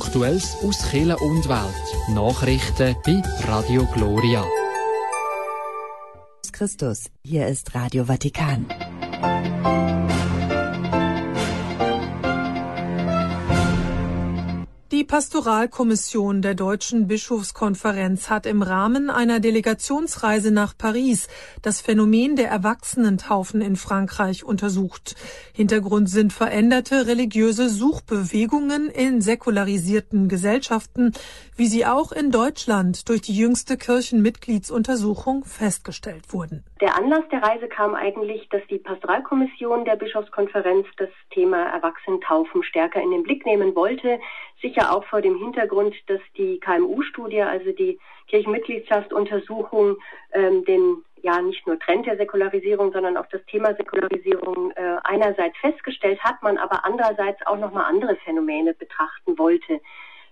Aktuelles aus Kirche und Welt. Nachrichten bei Radio Gloria. Christus, hier ist Radio Vatikan. Die Pastoralkommission der Deutschen Bischofskonferenz hat im Rahmen einer Delegationsreise nach Paris das Phänomen der Erwachsenentaufen in Frankreich untersucht. Hintergrund sind veränderte religiöse Suchbewegungen in säkularisierten Gesellschaften, wie sie auch in Deutschland durch die jüngste Kirchenmitgliedsuntersuchung festgestellt wurden. Der Anlass der Reise kam eigentlich, dass die Pastoralkommission der Bischofskonferenz das Thema Erwachsenentaufen stärker in den Blick nehmen wollte. Sicher auch vor dem Hintergrund, dass die KMU-Studie, also die Kirchenmitgliedschaftsuntersuchung, nicht nur Trend der Säkularisierung, sondern auch das Thema Säkularisierung einerseits festgestellt hat, man aber andererseits auch nochmal andere Phänomene betrachten wollte.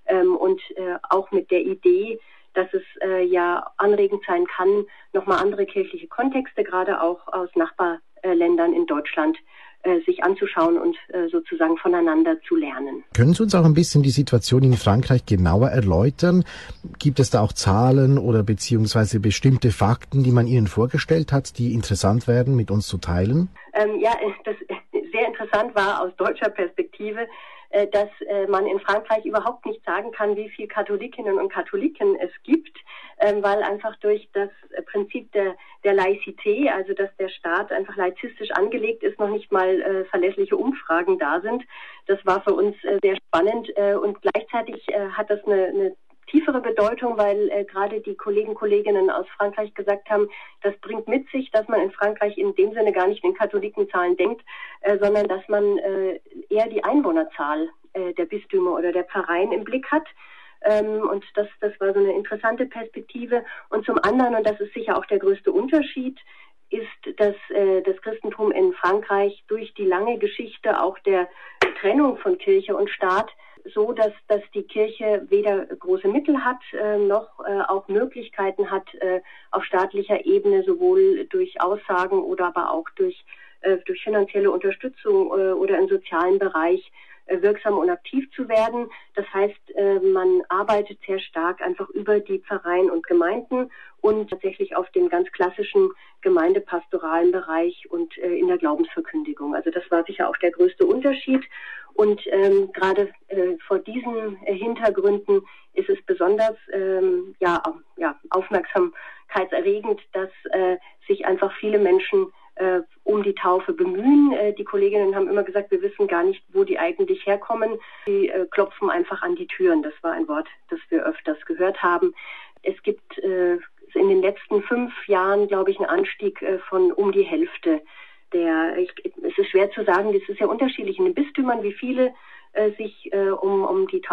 Auch mit der Idee, dass es anregend sein kann, nochmal andere kirchliche Kontexte, gerade auch aus Nachbarländern in Deutschland, sich anzuschauen und sozusagen voneinander zu lernen. Können Sie uns auch ein bisschen die Situation in Frankreich genauer erläutern? Gibt es da auch Zahlen oder beziehungsweise bestimmte Fakten, die man Ihnen vorgestellt hat, die interessant werden, mit uns zu teilen? Das sehr interessant war aus deutscher Perspektive, dass man in Frankreich überhaupt nicht sagen kann, wie viele Katholikinnen und Katholiken es gibt, weil einfach durch das Prinzip der Laizité, also dass der Staat einfach laizistisch angelegt ist, noch nicht mal verlässliche Umfragen da sind. Das war für uns sehr spannend und gleichzeitig hat das eine tiefere Bedeutung, weil gerade die Kolleginnen aus Frankreich gesagt haben, das bringt mit sich, dass man in Frankreich in dem Sinne gar nicht in Katholikenzahlen denkt, sondern dass man eher die Einwohnerzahl der Bistümer oder der Pfarreien im Blick hat. Und das war so eine interessante Perspektive. Und zum anderen, und das ist sicher auch der größte Unterschied, ist, dass das Christentum in Frankreich durch die lange Geschichte auch der Trennung von Kirche und Staat so, dass die Kirche weder große Mittel hat, noch auch Möglichkeiten hat, auf staatlicher Ebene sowohl durch Aussagen oder aber auch durch finanzielle Unterstützung oder im sozialen Bereich wirksam und aktiv zu werden. Das heißt, man arbeitet sehr stark einfach über die Pfarreien und Gemeinden und tatsächlich auf den ganz klassischen gemeindepastoralen Bereich und in der Glaubensverkündigung. Also das war sicher auch der größte Unterschied. Und gerade vor diesen Hintergründen ist es besonders aufmerksamkeitserregend, dass sich einfach viele Menschen um die Taufe bemühen. Die Kolleginnen haben immer gesagt, wir wissen gar nicht, wo die eigentlich herkommen. Sie klopfen einfach an die Türen. Das war ein Wort, das wir öfters gehört haben. Es gibt in den letzten 5 Jahren, glaube ich, einen Anstieg von um die Hälfte. Es ist schwer zu sagen, das ist ja unterschiedlich in den Bistümern, wie viele sich um die